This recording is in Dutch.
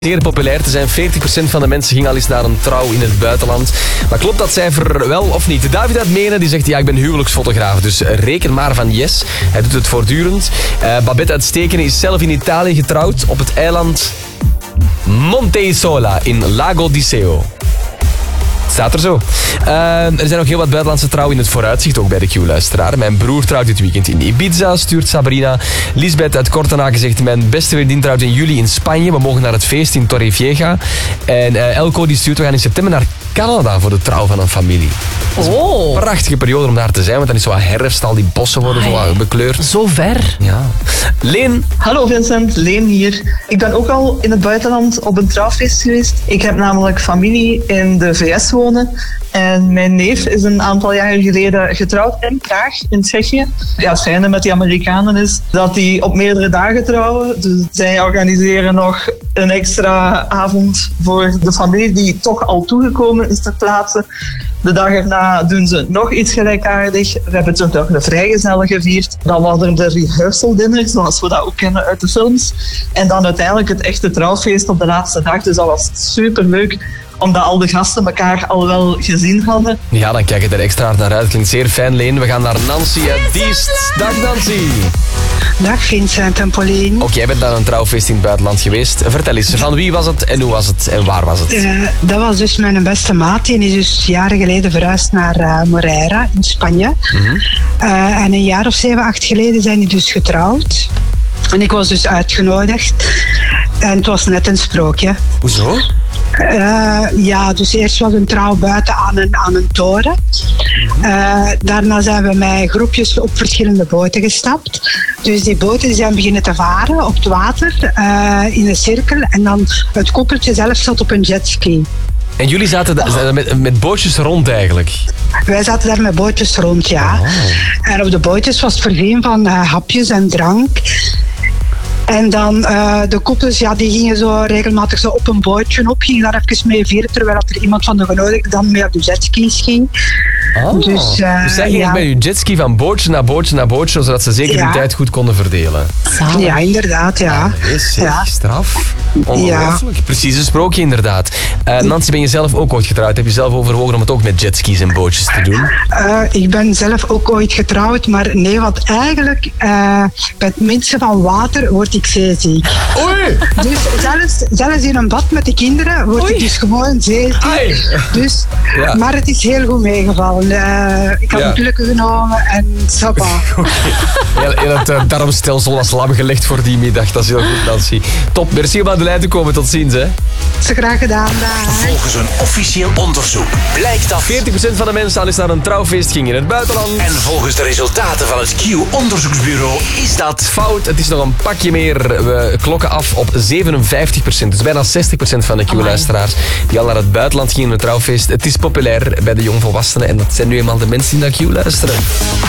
Zeer populair te zijn. 40% van de mensen ging al eens naar een trouw in het buitenland. Maar klopt dat cijfer wel of niet? David uit Menen die zegt, ja, ik ben huwelijksfotograaf, dus reken maar van yes. Hij doet het voortdurend. Babette uit Stekenen is zelf in Italië getrouwd op het eiland Monte Isola in Lago di Seo. Staat er zo. Er zijn nog heel wat buitenlandse trouwen in het vooruitzicht, ook bij de Q-luisteraar. Mijn broer trouwt dit weekend in Ibiza, stuurt Sabrina. Lisbeth uit Kortenaken zegt, mijn beste vriendin trouwt in juli in Spanje. We mogen naar het feest in Torrevieja. En Elko die stuurt, we gaan in september naar Canada voor de trouw van een familie. Oh. Een prachtige periode om daar te zijn, want dan is zo wat herfst, al die bossen worden zo wat bekleurd. Zo ver. Ja. Leen. Hallo Vincent, Leen hier. Ik ben ook al in het buitenland op een trouwfeest geweest. Ik heb namelijk familie in de VS wonen. En mijn neef is een aantal jaren geleden getrouwd in Praag, in Tsjechië. Ja, het fijne met die Amerikanen is dat die op meerdere dagen trouwen. Dus zij organiseren nog een extra avond voor de familie die toch al toegekomen is ter plaatse. De dag erna doen ze nog iets gelijkaardig. We hebben toen nog een vrijgezellen gevierd. Dan was er de rehearsal dinner, zoals we dat ook kennen uit de films. En dan uiteindelijk het echte trouwfeest op de laatste dag. Dus dat was superleuk, omdat al de gasten elkaar al wel gezien hadden. Ja, dan kijk je er extra hard naar uit. Klinkt zeer fijn, Leen. We gaan naar Nancy uit Diest. Dag, Nancy. Dag Vincent en Pauline. Ook jij bent naar een trouwfeest in het buitenland geweest. Vertel eens, van wie was het en hoe was het en waar was het? Dat was dus mijn beste maat. Die is dus jaren geleden verhuisd naar Moreira in Spanje. Mm-hmm. En een jaar of 7, 8 geleden zijn die dus getrouwd. En ik was dus uitgenodigd. En het was net een sprookje. Hoezo? Ja, dus eerst was een trouw buiten aan een toren. Daarna zijn we met groepjes op verschillende boten gestapt. Dus die boten die zijn beginnen te varen op het water in een cirkel. En dan het koppeltje zelf zat op een jetski. En jullie zaten met bootjes rond eigenlijk? Wij zaten daar met bootjes rond, ja. Oh. En op de bootjes was het voorzien van hapjes en drank. En dan de koppels, ja, die gingen zo regelmatig zo op een bootje op, gingen daar even mee vieren, terwijl er iemand van de genodigden dan mee op de jetskis ging. Oh. Dus zij gingen bij je jetski van bootje naar bootje naar bootje, zodat ze zeker die tijd goed konden verdelen. Ja, inderdaad, ja. Straf. Ongelooflijk. Ja. Precies een sprookje, inderdaad. Nancy, ben je zelf ook ooit getrouwd? Heb je zelf overwogen om het ook met jetskis en bootjes te doen? Ik ben zelf ook ooit getrouwd, maar nee, want eigenlijk bij het minste van water word ik zeeziek. Oei! Dus zelfs in een bad met de kinderen word ik dus gewoon zeeziek. Dus, ja. Maar het is heel goed meegevallen. Ik heb pillen genomen en sapa. Heel het darmstelsel was lam gelegd voor die middag. Dat is heel goed, Nancy. Top, merci om aan de lijn te komen. Tot ziens, hè. Zo graag gedaan. Dag. Volgens een officieel onderzoek blijkt dat 40% van de mensen al eens naar een trouwfeest ging in het buitenland. En volgens de resultaten van het Q-onderzoeksbureau is dat fout. Het is nog een pakje meer. We klokken af op 57%. Dus bijna 60% van de Q-luisteraars die al naar het buitenland gingen in een trouwfeest. Het is populair bij de jongvolwassenen en dat zijn nu eenmaal de mensen die naar Q luisteren.